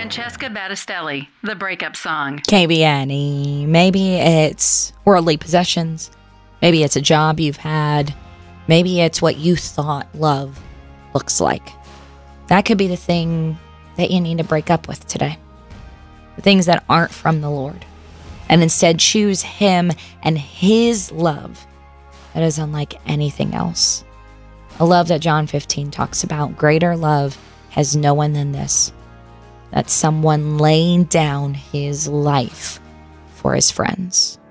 Francesca Battistelli, The Breakup Song. KBNE. Maybe it's worldly possessions. Maybe it's a job you've had. Maybe it's what you thought love looks like. That could be the thing that you need to break up with today. The things that aren't from the Lord. And instead choose Him and His love that is unlike anything else. A love that John 15 talks about. Greater love has no one than this. That someone laying down his life for his friends.